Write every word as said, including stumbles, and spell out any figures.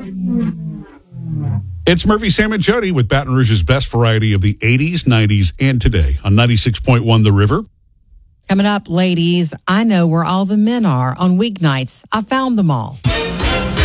It's Murphy, Sam, and Jody with Baton Rouge's best variety of the eighties, nineties, and today on ninety-six point one The River. Coming up, ladies, I know where all the men are on weeknights. I found them all.